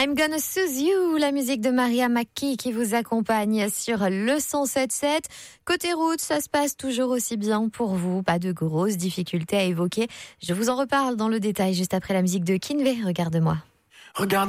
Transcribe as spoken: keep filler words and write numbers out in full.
I'm Gonna Soothe You, la musique de Maria McKee qui vous accompagne sur le cent sept sept. Côté route, ça se passe toujours aussi bien pour vous. Pas de grosses difficultés à évoquer. Je vous en reparle dans le détail juste après la musique de Kinvey. Regarde-moi. Regarde.